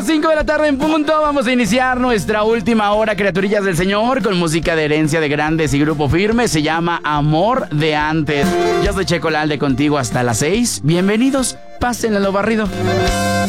las 5 de la tarde en punto. Vamos a iniciar nuestra última hora, criaturillas del Señor, con música de Herencia de Grandes y Grupo Firme. Se llama Amor de Antes. Yo soy Checo Lalde, contigo hasta las 6. Bienvenidos, pásenle lo barrido.